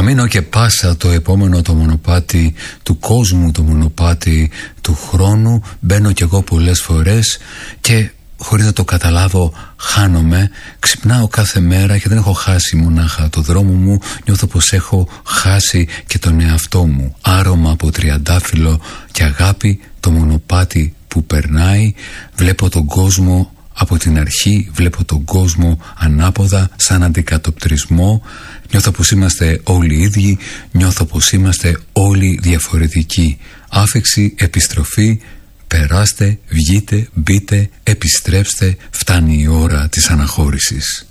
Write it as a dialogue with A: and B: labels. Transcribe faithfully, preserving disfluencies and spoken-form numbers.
A: μείνω και πάσα το επόμενο το μονοπάτι του κόσμου, το μονοπάτι του χρόνου. Μπαίνω κι εγώ πολλές φορές και χωρίς να το καταλάβω χάνομαι. Ξυπνάω κάθε μέρα και δεν έχω χάσει μονάχα το δρόμο μου. Νιώθω πως έχω χάσει και τον εαυτό μου. Άρωμα από τριαντάφυλλο και αγάπη, το μονοπάτι που περνάει. Βλέπω τον κόσμο από την αρχή, βλέπω τον κόσμο ανάποδα σαν αντικατοπτρισμό. Νιώθω πως είμαστε όλοι ίδιοι, νιώθω πως είμαστε όλοι διαφορετικοί. Άφηξη, επιστροφή, περάστε, βγείτε, μπείτε, επιστρέψτε, φτάνει η ώρα της αναχώρησης.